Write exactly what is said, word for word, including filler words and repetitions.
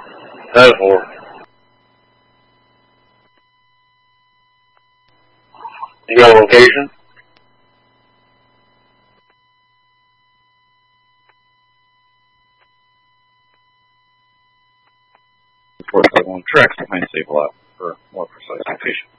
That is horrible. You got a location? Of course, I will track behind Sable out for more precise location.